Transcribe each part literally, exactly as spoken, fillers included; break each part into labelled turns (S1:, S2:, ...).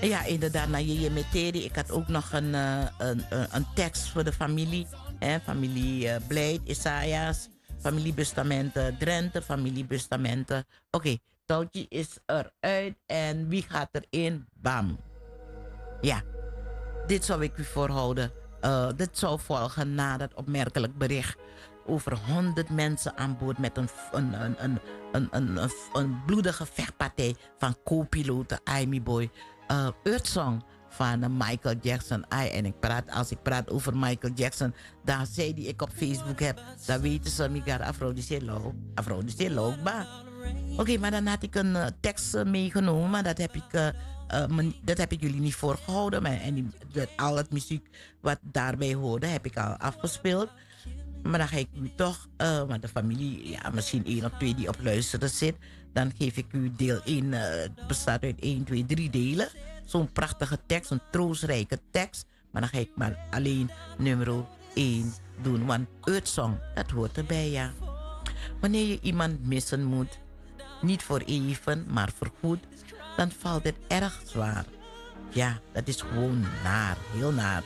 S1: Ja, inderdaad, naar je meteri. Ik had ook nog een, eh, een, een, een tekst voor de familie. Hè, familie uh, Blijt, Isaias, familiebestamenten Drenthe, familiebestamenten. Oké, okay, touwtje is eruit en wie gaat erin? Bam. Ja, dit zou ik u voorhouden. Uh, dit zou volgen na dat opmerkelijk bericht over honderd mensen aan boord met een, een, een, een, een, een, een, een bloedige vechtpartij van co-piloten Amy Boy. Uh, Earth Song van uh, Michael Jackson. Ai, en ik praat, als ik praat over Michael Jackson, dan zei die ik op Facebook heb, dan weten ze, Migar Afrodiselo. Afrodiselo, ba. Oké, okay, maar dan had ik een uh, tekst uh, meegenomen, maar dat heb ik, uh, uh, dat heb ik jullie niet voorgehouden. Maar, en die, dat, al het muziek wat daarbij hoorde, heb ik al afgespeeld. Maar dan ga ik u toch, uh, want de familie, ja, misschien één of twee die op luisteren zit, dan geef ik u deel één, uh, het bestaat uit één, twee, drie delen. Zo'n prachtige tekst, een troostrijke tekst. Maar dan ga ik maar alleen nummer één doen, want Earth Song, dat hoort erbij, ja. Wanneer je iemand missen moet, niet voor even, maar voor goed, dan valt het erg zwaar. Ja, dat is gewoon naar, heel naar.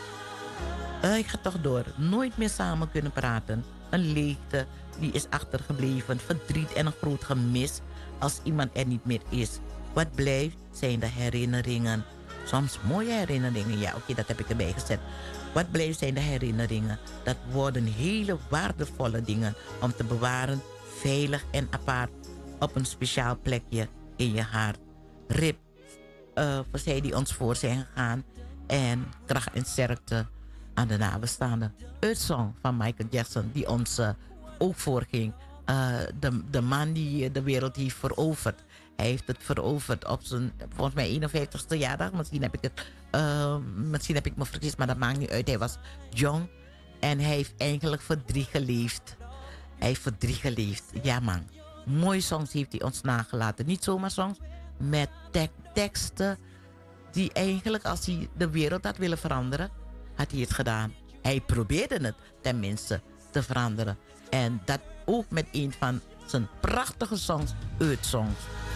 S1: Uh, ik ga toch door. Nooit meer samen kunnen praten. Een leegte die is achtergebleven. Verdriet en een groot gemis als iemand er niet meer is. Wat blijft zijn de herinneringen. Soms mooie herinneringen. Ja, oké, okay, dat heb ik erbij gezet. Wat blijft zijn de herinneringen. Dat worden hele waardevolle dingen om te bewaren. Veilig en apart. Op een speciaal plekje in je hart. Rip, uh, voor zij die ons voor zijn gegaan. En kracht en sterkte aan de nabestaanden. Earth Song van Michael Jackson, die ons uh, ook voorging. Uh, de, de man die de wereld heeft veroverd. Hij heeft het veroverd op zijn, volgens mij, eenenvijftigste verjaardag. Misschien heb ik het, uh, misschien heb ik me vergist, maar dat maakt niet uit. Hij was jong en hij heeft eigenlijk verdriet geleefd. Hij heeft verdriet geleefd. Ja, man. Mooie songs heeft hij ons nagelaten. Niet zomaar songs, met tek teksten die eigenlijk, als hij de wereld had willen veranderen, had hij het gedaan. Hij probeerde het tenminste te veranderen. En dat ook met een van zijn prachtige songs, Earth Songs.